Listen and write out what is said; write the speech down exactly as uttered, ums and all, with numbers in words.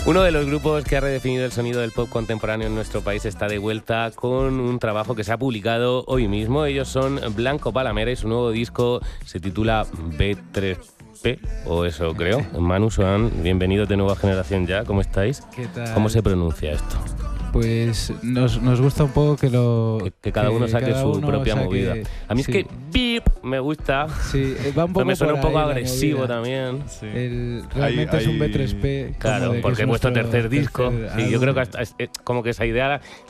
Uno de los grupos que ha redefinido el sonido del pop contemporáneo en nuestro país está de vuelta con un trabajo que se ha publicado hoy mismo. Ellos son Blanco Palamera y su nuevo disco se titula B tres P, o eso creo. Manu, Soan, bienvenidos de Nueva Generación ya, ¿cómo estáis? ¿Qué tal? ¿Cómo se pronuncia esto? Pues nos, nos gusta un poco que lo... Que, que cada uno saque cada su uno propia saque, movida. A mí sí. es que pip me gusta. Sí, va un poco Pero me suena por un poco ahí la agresivo movida. también. Sí. El, realmente Hay- es un hay- B tres P. como Claro, de que porque es vuestro tercer disco. tercer Y yo creo que álbum. hasta es, es como que esa idea